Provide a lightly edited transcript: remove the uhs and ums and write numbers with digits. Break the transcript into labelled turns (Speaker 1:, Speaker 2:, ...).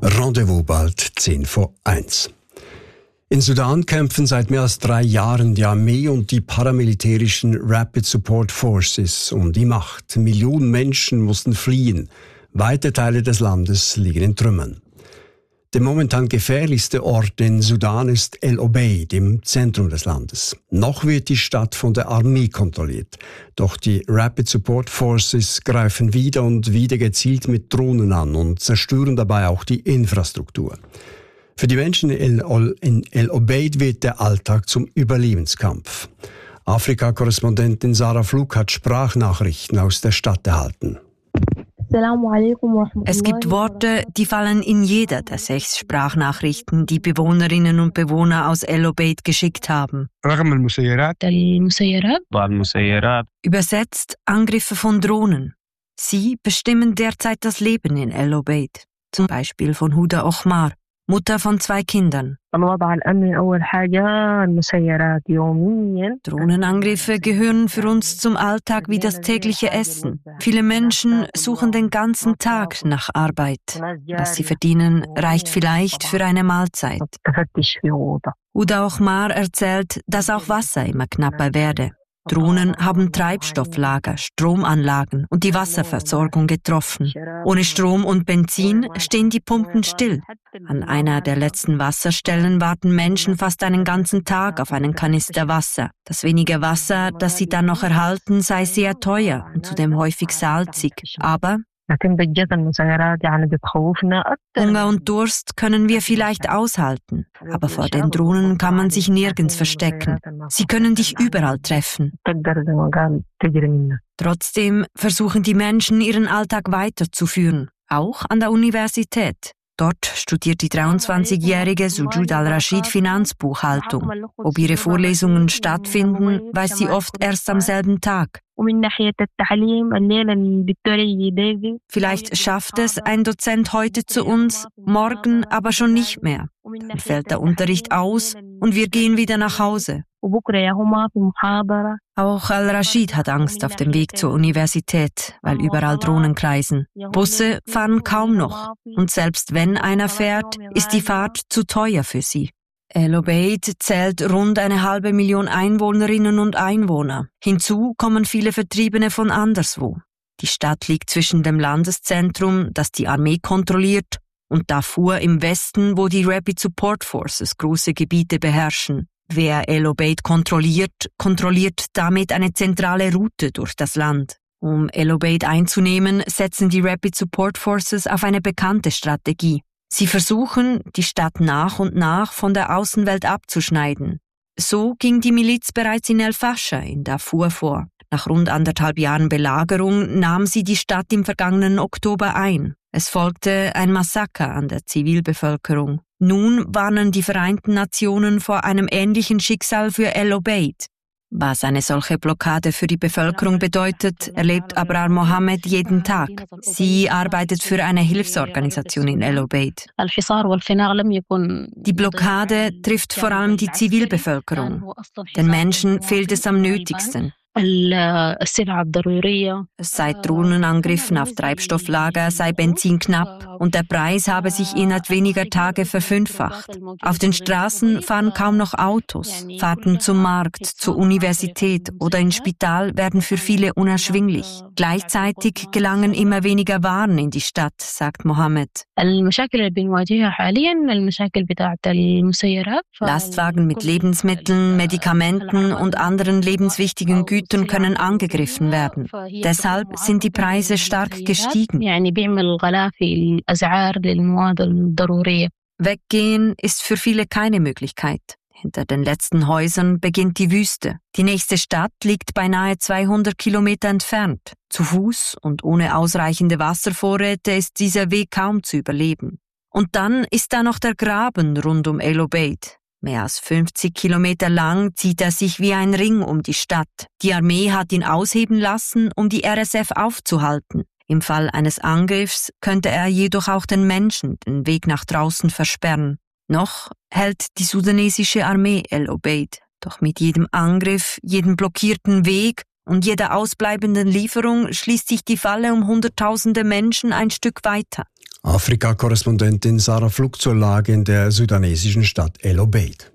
Speaker 1: Rendezvous bald 1:10. In Sudan kämpfen seit mehr als 3 Jahren die Armee und die paramilitärischen Rapid Support Forces um die Macht. Millionen Menschen mussten fliehen. Weite Teile des Landes liegen in Trümmern. Der momentan gefährlichste Ort in Sudan ist El Obeid im Zentrum des Landes. Noch wird die Stadt von der Armee kontrolliert. Doch die Rapid Support Forces greifen wieder und wieder gezielt mit Drohnen an und zerstören dabei auch die Infrastruktur. Für die Menschen in El Obeid wird der Alltag zum Überlebenskampf. Afrika-Korrespondentin Sarah Flug hat Sprachnachrichten aus der Stadt erhalten.
Speaker 2: Es gibt Worte, die fallen in jeder der 6 Sprachnachrichten, die Bewohnerinnen und Bewohner aus El Obeid geschickt haben. Übersetzt Angriffe von Drohnen. Sie bestimmen derzeit das Leben in El Obeid. Zum Beispiel von Huda Ochmar, Mutter von 2 Kindern. Drohnenangriffe gehören für uns zum Alltag wie das tägliche Essen. Viele Menschen suchen den ganzen Tag nach Arbeit. Was sie verdienen, reicht vielleicht für eine Mahlzeit. Huda Ochmar erzählt, dass auch Wasser immer knapper werde. Drohnen haben Treibstofflager, Stromanlagen und die Wasserversorgung getroffen. Ohne Strom und Benzin stehen die Pumpen still. An einer der letzten Wasserstellen warten Menschen fast einen ganzen Tag auf einen Kanister Wasser. Das wenige Wasser, das sie dann noch erhalten, sei sehr teuer und zudem häufig salzig. Aber Hunger und Durst können wir vielleicht aushalten, aber vor den Drohnen kann man sich nirgends verstecken. Sie können dich überall treffen. Trotzdem versuchen die Menschen, ihren Alltag weiterzuführen, auch an der Universität. Dort studiert die 23-jährige Sujud al-Rashid Finanzbuchhaltung. Ob ihre Vorlesungen stattfinden, weiß sie oft erst am selben Tag. Vielleicht schafft es ein Dozent heute zu uns, morgen aber schon nicht mehr. Dann fällt der Unterricht aus und wir gehen wieder nach Hause. Auch Al-Rashid hat Angst auf dem Weg zur Universität, weil überall Drohnen kreisen. Busse fahren kaum noch und selbst wenn einer fährt, ist die Fahrt zu teuer für sie. El Obeid zählt rund 500.000 Einwohnerinnen und Einwohner. Hinzu kommen viele Vertriebene von anderswo. Die Stadt liegt zwischen dem Landeszentrum, das die Armee kontrolliert, und Darfur im Westen, wo die Rapid Support Forces große Gebiete beherrschen. Wer El Obeid kontrolliert, kontrolliert damit eine zentrale Route durch das Land. Um El Obeid einzunehmen, setzen die Rapid Support Forces auf eine bekannte Strategie. Sie versuchen, die Stadt nach und nach von der Außenwelt abzuschneiden. So ging die Miliz bereits in El Fasher in Darfur vor. Nach rund 1,5 Jahren Belagerung nahm sie die Stadt im vergangenen Oktober ein. Es folgte ein Massaker an der Zivilbevölkerung. Nun warnen die Vereinten Nationen vor einem ähnlichen Schicksal für El Obeid. Was eine solche Blockade für die Bevölkerung bedeutet, erlebt Abrar Mohammed jeden Tag. Sie arbeitet für eine Hilfsorganisation in El Obeid. Die Blockade trifft vor allem die Zivilbevölkerung. Den Menschen fehlt es am nötigsten. Es sei Drohnenangriffen auf Treibstofflager, sei Benzin knapp und der Preis habe sich innerhalb weniger Tage verfünffacht. Auf den Straßen fahren kaum noch Autos. Fahrten zum Markt, zur Universität oder ins Spital werden für viele unerschwinglich. Gleichzeitig gelangen immer weniger Waren in die Stadt, sagt Mohammed. Lastwagen mit Lebensmitteln, Medikamenten und anderen lebenswichtigen Gütern können angegriffen werden. Deshalb sind die Preise stark gestiegen. Weggehen ist für viele keine Möglichkeit. Hinter den letzten Häusern beginnt die Wüste. Die nächste Stadt liegt beinahe 200 Kilometer entfernt. Zu Fuß und ohne ausreichende Wasservorräte ist dieser Weg kaum zu überleben. Und dann ist da noch der Graben rund um El Obeid. Mehr als 50 Kilometer lang zieht er sich wie ein Ring um die Stadt. Die Armee hat ihn ausheben lassen, um die RSF aufzuhalten. Im Fall eines Angriffs könnte er jedoch auch den Menschen den Weg nach draußen versperren. Noch hält die sudanesische Armee El Obeid. Doch mit jedem Angriff, jedem blockierten Weg und jeder ausbleibenden Lieferung schließt sich die Falle um Hunderttausende Menschen ein Stück weiter.
Speaker 1: Afrika-Korrespondentin Sarah Flug zur Lage in der sudanesischen Stadt El Obeid.